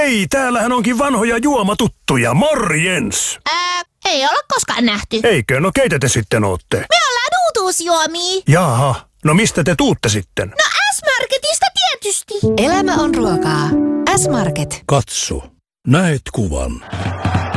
Hei, täällähän onkin vanhoja juomatuttuja. Morjens! Ei olla koskaan nähty. Eikö? No keitä te sitten ootte? Me ollaan uutuusjuomia. Jaha, no mistä te tuutte sitten? No S-Marketista tietysti. Elämä on ruokaa. S-Market. Katso, näet kuvan.